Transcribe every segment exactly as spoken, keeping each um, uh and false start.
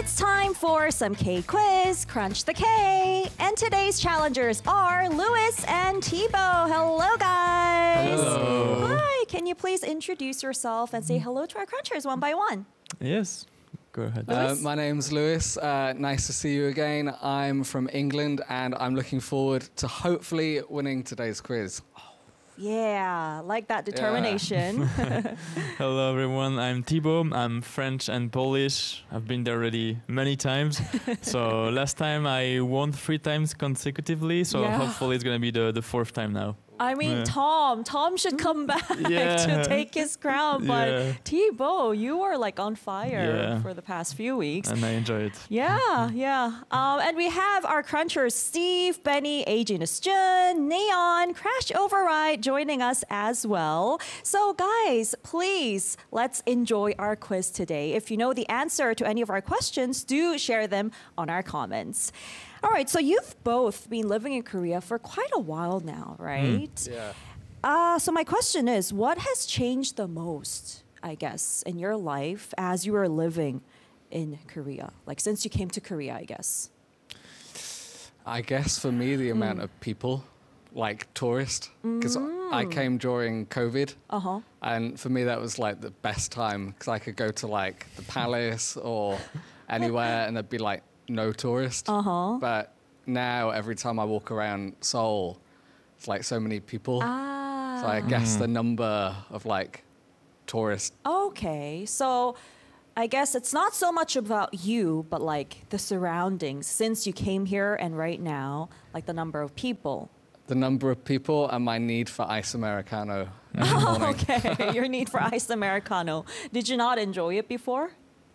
It's time for some K quiz, Crunch the K. And today's challengers are Lewis and Thibaut. Hello, guys. Hello. Hi. Can you please introduce yourself and say hello to our crunchers one by one? Yes, go ahead. Uh, my name's Lewis. Uh, nice to see you again. I'm from England and I'm looking forward to hopefully winning today's quiz. Yeah, like that determination. Hello, everyone. I'm Thibaut. I'm French and Polish. I've been there already many times. So last time I won three times consecutively. So Yeah. hopefully it's going to be the, the fourth time now. I mean, Yeah. Tom. Tom should come back Yeah. to take his crown. But Yeah. Thibaut, you were like on fire Yeah. for the past few weeks. And I enjoy it. Yeah, yeah. Um, and we have our crunchers, Steve, Benny, Agent Jun, Neon, Crash Override joining us as well. So guys, please, let's enjoy our quiz today. If you know the answer to any of our questions, do share them on our comments. All right, so you've both been living in Korea for quite a while now, right? Yeah. Uh, so my question is, what has changed the most, I guess, in your life as you were living in Korea? Like since you came to Korea, I guess. I guess for me, the amount of people, like tourists, because I came during COVID. Uh-huh. And for me, that was like the best time because I could go to like the palace or anywhere and there'd be like no tourists. Uh-huh. But now every time I walk around Seoul, it's like so many people. Ah. So I guess the number of like tourists. Okay. So I guess it's not so much about you, but like the surroundings since you came here and right now, like the number of people. The number of people and my need for ice Americano every morning. Okay. Your need for ice Americano. Did you not enjoy it before?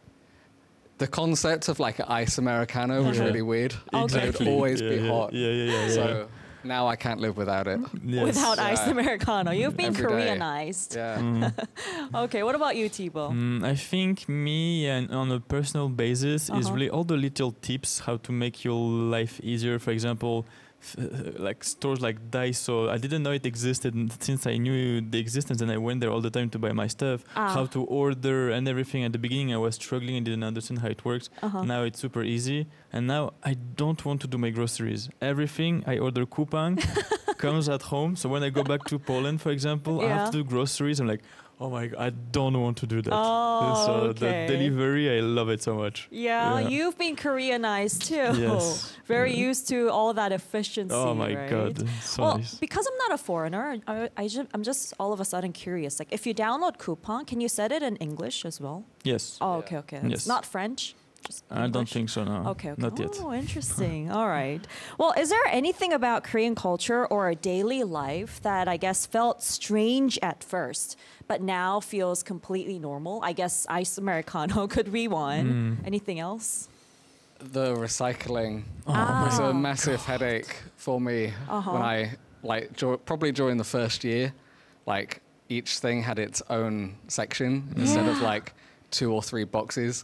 The concept of like an ice Americano was Yeah. really weird. Okay. It would always yeah, be yeah, hot. Yeah, yeah, yeah. yeah. So now I can't live without it. Yes. Without ice Yeah. Americano. You've been Every day. Koreanized. Yeah. Okay. What about you, Thibaut? Mm, I think me and on a personal basis is Uh-huh. really all the little tips how to make your life easier. For example, f- uh, like stores like Daiso. I didn't know it existed, and since I knew the existence and I went there all the time to buy my stuff. Ah. How to order and everything. At the beginning, I was struggling and didn't understand how it works. Uh-huh. Now it's super easy, and now I don't want to do my groceries. Everything I order coupon comes at home. So when I go back to Poland, for example, I Yeah. have to do groceries. I'm like, oh my god, I don't want to do that. Oh, so okay. the delivery, I love it so much. Yeah, Yeah. you've been Koreanized too. Yes. Very Yeah. used to all that efficiency. Oh my right? god, so Well, nice. because I'm not a foreigner, I, I ju- I'm just all of a sudden curious. Like, if you download Coupon, can you set it in English as well? Yes. Oh, okay, okay. It's Yes. not French. Just I don't English? think so now. Okay, okay. Not yet. Oh, interesting. All right. Well, is there anything about Korean culture or daily life that I guess felt strange at first, but now feels completely normal? I guess ice Americano could be one. Mm. Anything else? The recycling Ah. was a massive headache for me Uh-huh. when I like dur- probably during the first year, like each thing had its own section instead of Yeah. like two or three boxes,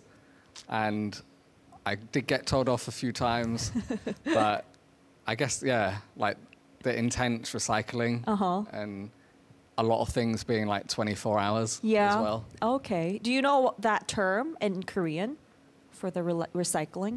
and I did get told off a few times, but I guess yeah, like the intense recycling Uh-huh. and a lot of things being like twenty-four hours Yeah. as well. Okay. Do you know that term in Korean for the re- recycling?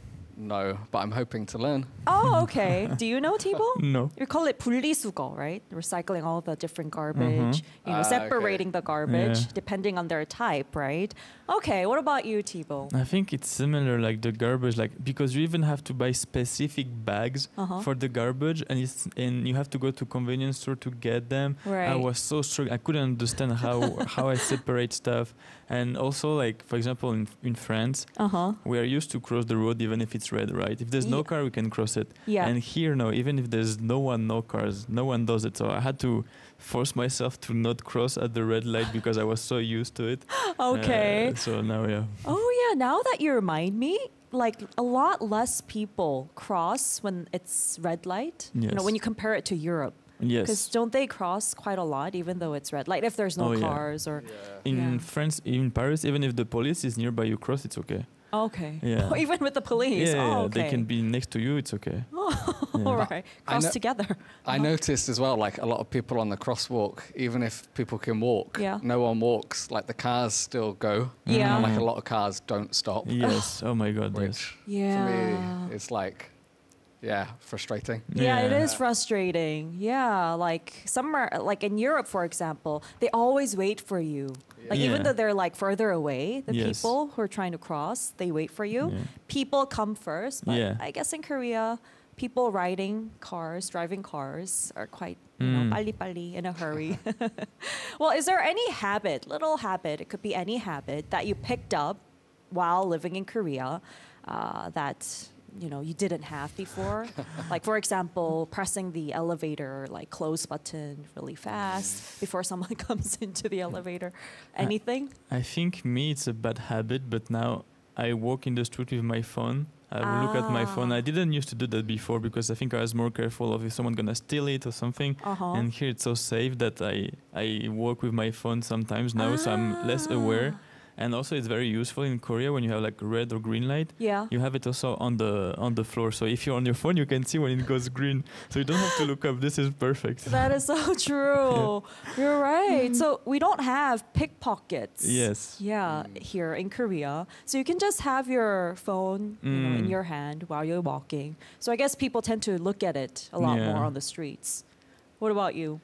No, but I'm hoping to learn. Oh, okay. Do you know, Thibaut? No. You call it 분리수거, right? Recycling all the different garbage, you know, Ah, okay. separating the garbage Yeah. depending on their type, right? Okay, what about you, Thibaut? I think it's similar, like the garbage, like because you even have to buy specific bags Uh-huh. for the garbage, and it's and you have to go to convenience store to get them. Right. I was so struggling. I couldn't understand how how I separate stuff, and also like for example in in France, Uh-huh. we are used to cross the road even if it's red, right? If there's no Yeah. car, we can cross it. Yeah. And here, no, even if there's no one, no cars, no one does it. So I had to force myself to not cross at the red light because I was so used to it. Okay. Uh, so now, yeah. Oh, yeah. Now that you remind me, like a lot less people cross when it's red light. You know, Yes. when you compare it to Europe. Because Yes. don't they cross quite a lot, even though it's red light? If there's no Oh, yeah. cars or. In Yeah. France, in Paris, even if the police is nearby, you cross, it's okay. Okay. Yeah. Even with the police. Yeah, oh, yeah, okay. they can be next to you. It's okay. Yeah. All right. I Cross know- together. I noticed as well, like a lot of people on the crosswalk, even if people can walk, Yeah. no one walks. Like the cars still go. Yeah. And like a lot of cars don't stop. Yes. Oh my God. Yes. Which Yeah. for me, it's like, yeah, frustrating. Yeah, it Yeah. is frustrating. Yeah, like somewhere, like in Europe, for example, they always wait for you. Like even Yeah. though they're like further away, the Yes. people who are trying to cross, they wait for you. Yeah. People come first, but Yeah. I guess in Korea, people riding cars, driving cars are quite, you know, Mm. 빨리 빨리 in a hurry. Well, is there any habit, little habit, it could be any habit that you picked up while living in Korea uh, that you know you didn't have before? Like for example, pressing the elevator like close button really fast before someone comes into the elevator. Anything? I think me, it's a bad habit, but now I walk in the street with my phone. I will look at my phone. Ah. I didn't used to do that before because I think I was more careful of if someone gonna steal it or something. Uh-huh. And here it's so safe that I I walk with my phone sometimes now, so I'm less aware. And also, it's very useful in Korea when you have like red or green light. Yeah. You have it also on the on the floor. So if you're on your phone, you can see when it goes green. So you don't have to look up. This is perfect. That is so true. You're right. So we don't have pickpockets. Yes. Yeah, here in Korea. So you can just have your phone, you know, in Mm. your hand while you're walking. So I guess people tend to look at it a lot Yeah. more on the streets. What about you?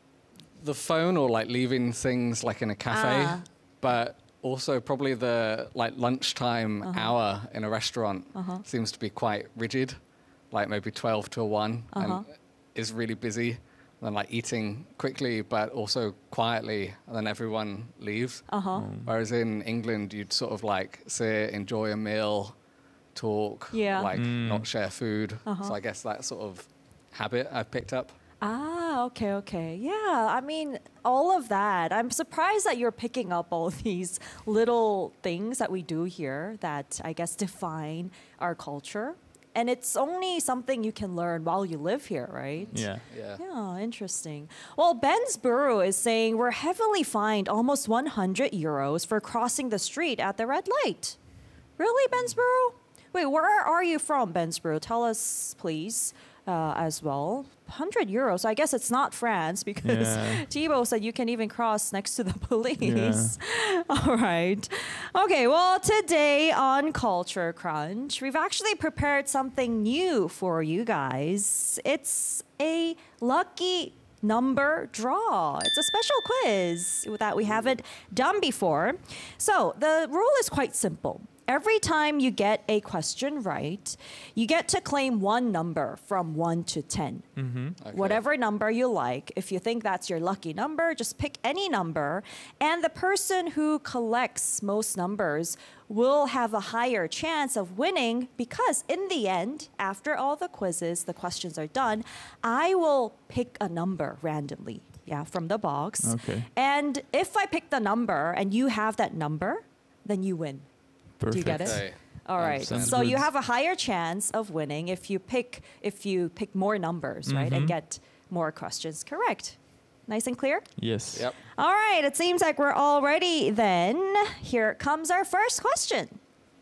The phone or like leaving things like in a cafe, Ah. but also probably the like lunchtime Uh-huh. hour in a restaurant Uh-huh. seems to be quite rigid, like maybe twelve to one, Uh-huh. and is really busy. And then like eating quickly, but also quietly, and then everyone leaves. Uh-huh. Whereas in England, you'd sort of like sit, enjoy a meal, talk, Yeah. like Mm. not share food. Uh-huh. So I guess that sort of habit I've picked up. Ah, okay, okay. Yeah, I mean, all of that. I'm surprised that you're picking up all these little things that we do here that I guess define our culture. And it's only something you can learn while you live here, right? Yeah. Yeah. Yeah, interesting. Well, Bensborough is saying we're heavily fined almost one hundred euros for crossing the street at the red light. Really, Bensborough? Wait, where are you from, Bensborough? Tell us, please, uh, as well. one hundred euros. I guess it's not France because Yeah. Thibaut said you can even cross next to the police. All right. Okay, well, today on Culture Crunch, we've actually prepared something new for you guys. It's a lucky number draw. It's a special quiz that we haven't done before. So the rule is quite simple. Every time you get a question right, you get to claim one number from one to ten. Okay. Whatever number you like. If you think that's your lucky number, just pick any number. And the person who collects most numbers will have a higher chance of winning because, in the end, after all the quizzes, the questions are done, I will pick a number randomly, yeah, from the box. Okay. And if I pick the number and you have that number, then you win. Perfect. Do you get it? Okay. All right. Understand. So you good. have a higher chance of winning if you pick if you pick more numbers, right, and Mhm. get more questions correct. Nice and clear? Yes. Yep. All right. It seems like we're all ready then. Here comes our first question.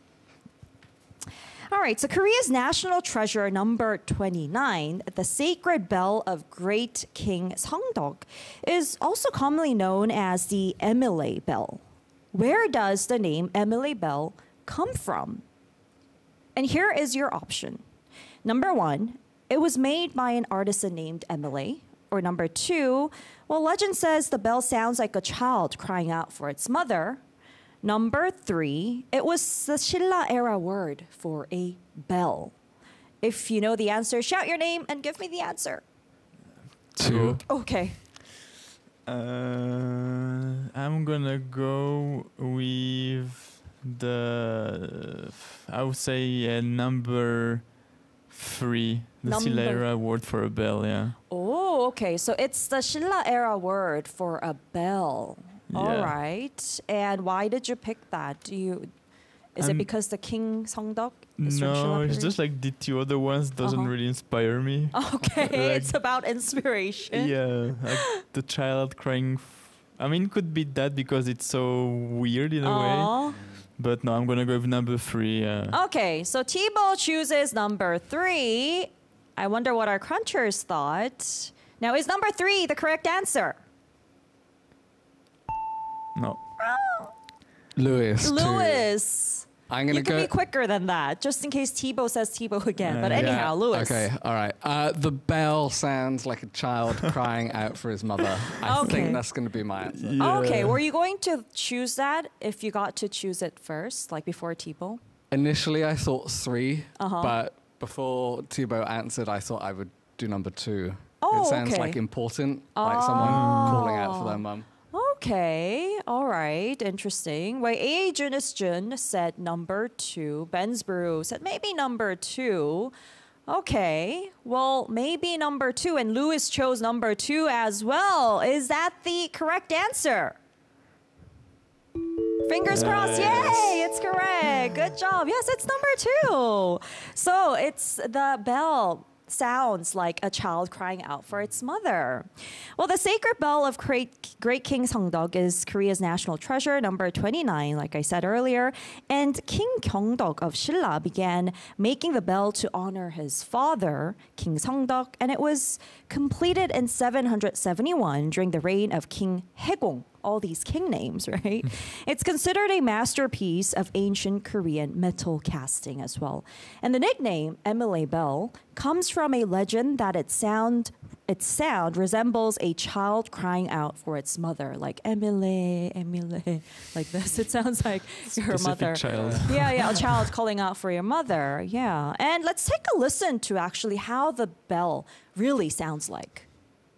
All right, so Korea's national treasure number twenty-nine, the sacred bell of great King Seongdeok, is also commonly known as the Emily Bell. Where does the name Emily Bell come from? And here is your option. Number one, it was made by an artisan named Emily. Or number two, well, legend says the bell sounds like a child crying out for its mother. Number three, it was the Shilla era word for a bell. If you know the answer, shout your name and give me the answer. Two. Okay. Uh, I'm gonna go with the, I would say uh, number three, the Number- Silera word for a bell, yeah. Oh, okay. So it's the Shilla era word for a bell. All Yeah. right. And why did you pick that? Do you is it Um, because the King Seongdeok is from No, Shilla it's period? just like the two other ones doesn't Uh-huh. really inspire me. Okay, like- it's about inspiration. Yeah, like the child crying. F- I mean, it could be that because it's so weird in a way. Aw. But no, I'm gonna go with number three. Uh, Okay, so Thibaut chooses number three. I wonder what our crunchers thought. Now, is number three the correct answer? no. Lewis. too. Lewis. I'm gonna You can go. be quicker than that, just in case Thibaut says Thibaut again. Uh, but yeah. anyhow, Lewis. Okay, all right. Uh, the bell sounds like a child crying out for his mother. I Okay. think that's going to be my answer. Okay, Yeah. were you going to choose that if you got to choose it first, like before Thibaut? Initially, I thought three, Uh-huh. but before Thibaut answered, I thought I would do number two. Oh, it sounds okay. like important, like someone calling out for their mum. Okay, all right, interesting. Well, A. Junisjun said number two. Bensbrew said maybe number two. Okay, well, maybe number two, and Lewis chose number two as well. Is that the correct answer? Fingers crossed, yay, it's correct. Good job. Yes, it's number two. So it's the bell sounds like a child crying out for its mother. Well, the sacred bell of great, great King Seongdeok is Korea's national treasure, number twenty-nine, like I said earlier. And King Gyeongdeok of Silla began making the bell to honor his father, King Seongdeok, and it was completed in seven hundred seventy-one during the reign of King Haegong. All these king names, right? It's considered a masterpiece of ancient Korean metal casting as well. And the nickname Emily Bell comes from a legend that its sound its sound resembles a child crying out for its mother, like Emily, Emily, like this. It sounds like your Specific mother. child. Yeah, yeah, a child calling out for your mother. Yeah. And let's take a listen to actually how the bell really sounds like.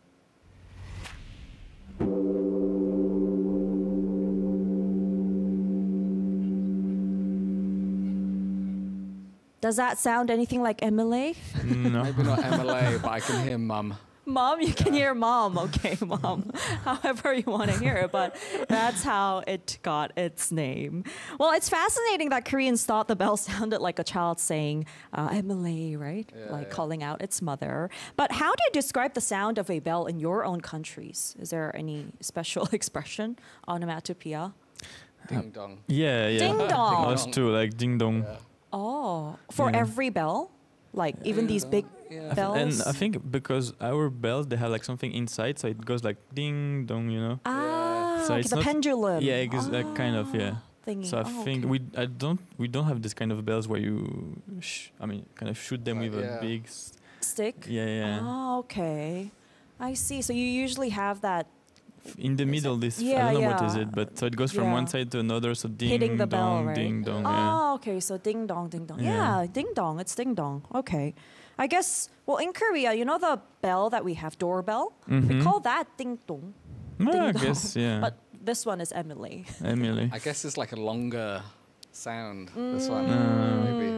Does that sound anything like Emily? No. Maybe not M L A, but I can hear mum. Mom, you can hear mom. Okay, mom. However you want to hear it, but that's how it got its name. Well, it's fascinating that Koreans thought the bell sounded like a child saying, uh, Emily, right? Yeah, like yeah. calling out its mother. But how do you describe the sound of a bell in your own countries? Is there any special expression? Onomatopoeia? Ding dong. Yeah, yeah. Ding dong. Us too, like ding dong. Yeah. Oh, for Yeah. every bell? Like even these big Yeah. bells? And I think because our bells, they have like something inside, so it goes like ding dong, you know. Ah, So okay, it's the not- pendulum. Yeah, ex- like kind of, yeah. Thingy. So I Oh, think okay. we I don't we don't have this kind of bells where you, sh- I mean, kind of shoot them Like, with yeah. a big. S- Stick? yeah, yeah. Oh, okay. I see. So you usually have that In the middle, this Yeah, I don't know what is yeah. it, but so it goes from Yeah. one side to another. So ding hitting the bell, dong, right? ding dong. Yeah. Oh, okay. So ding dong, ding dong. Yeah. Yeah. ding dong. It's ding dong. Okay. I guess, well, in Korea, you know the bell that we have, doorbell? We Mhm. call that ding dong. No, I ding guess dong. yeah. But this one is Emily. Emily. I guess it's like a longer sound. This one, Mm. maybe.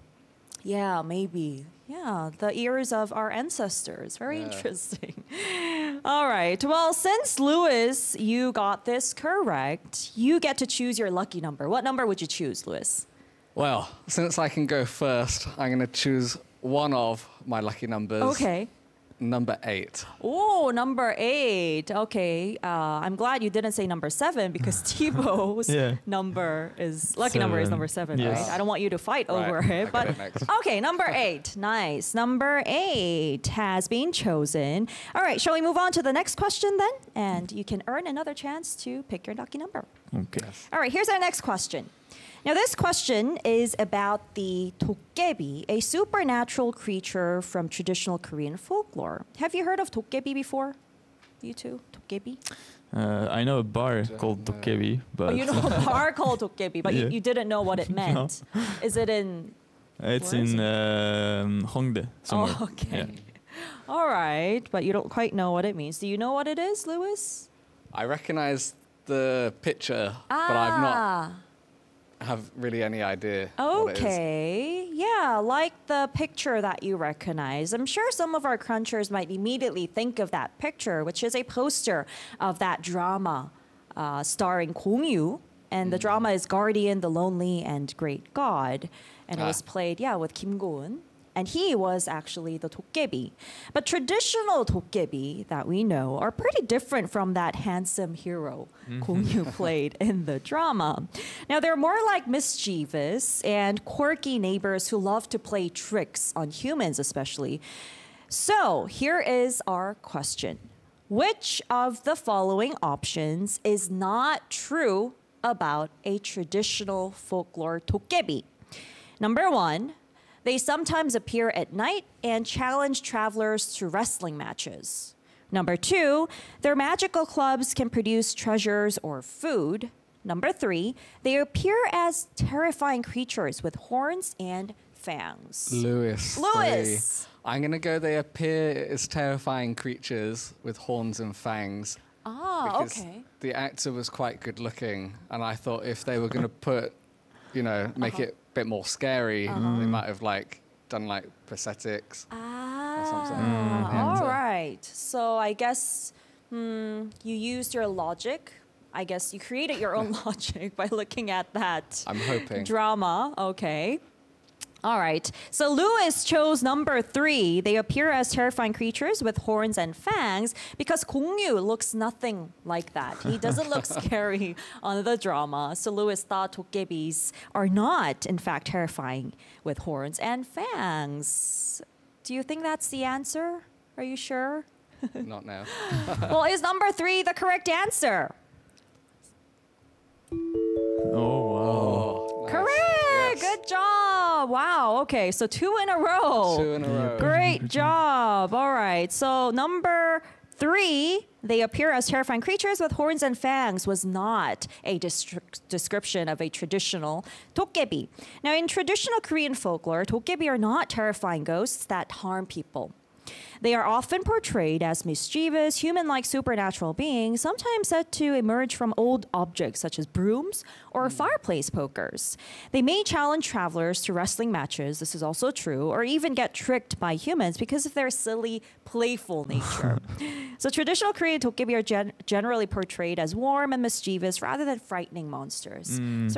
Yeah, maybe. Yeah, the ears of our ancestors. Very Yeah. interesting. All right. Well, since Lewis, you got this correct, you get to choose your lucky number. What number would you choose, Lewis? Well, since I can go first, I'm going to choose one of my lucky numbers. Okay. Number eight. Oh, number eight. Okay. Uh, I'm glad you didn't say number seven because Thibaut's Yeah. number is lucky number is Seven. number seven, Yes. right? I don't want you to fight Right, over I it. get But it next. okay, number eight. Nice. Number eight has been chosen. All right. Shall we move on to the next question then? And you can earn another chance to pick your lucky number. Okay. All right, here's our next question. Now, this question is about the dokkaebi, a supernatural creature from traditional Korean folklore. Have you heard of dokkaebi before? You too? Dokkaebi? Uh, I know a bar Don't called know. Dokkaebi, but Oh, you know a bar called dokkaebi, but you, Yeah. you didn't know what it meant. Is it in... it's Where is in it? um, Hongdae somewhere. Oh, okay. Yeah. All right, but you don't quite know what it means. Do you know what it is, Lewis? I recognize the picture, but I've not Ah. have really any idea what it is. Okay. Yeah, like the picture that you recognize. I'm sure some of our crunchers might immediately think of that picture, which is a poster of that drama uh, starring Gong Yu. And the drama is Guardian, the Lonely, and Great God. And it Ah. was played, yeah, with Kim Go-eun. and he was actually the dokkaebi. But traditional dokkaebi that we know are pretty different from that handsome hero Kong Yu played in the drama. Now, they're more like mischievous and quirky neighbors who love to play tricks on humans, especially. So, here is our question. Which of the following options is not true about a traditional folklore dokkaebi? Number one, they sometimes appear at night and challenge travelers to wrestling matches. Number two, their magical clubs can produce treasures or food. Number three, they appear as terrifying creatures with horns and fangs. Lewis. Lewis. Three. I'm going to go they appear as terrifying creatures with horns and fangs. Ah, because okay. the actor was quite good looking, and I thought if they were going to put, you know, make Uh-huh. it a bit more scary, Uh-huh. they might have like done like prosthetics. something. Ah, Mm. all Yeah. right. So I guess hmm, you used your logic. I guess you created your own logic by looking at that I'm hoping. drama. Okay. All right. So Lewis chose number three. They appear as terrifying creatures with horns and fangs because Kong Yu looks nothing like that. He doesn't look scary on the drama. So Lewis thought dokkaebis are not, in fact, terrifying with horns and fangs. Do you think that's the answer? Are you sure? Not now. Well, is number three the correct answer? Oh wow. Oh, nice. Correct. Yes. Good job. Wow. Okay. So two in a row. Two in a row. Great job. All right. So number three, they appear as terrifying creatures with horns and fangs, was not a destri- description of a traditional dokkaebi. Now, in traditional Korean folklore, dokkaebi are not terrifying ghosts that harm people. They are often portrayed as mischievous, human-like supernatural beings, sometimes said to emerge from old objects such as brooms or fireplace pokers. They may challenge travelers to wrestling matches, this is also true, or even get tricked by humans because of their silly, playful nature. So traditional Korean dokkaebi are gen- generally portrayed as warm and mischievous rather than frightening monsters. So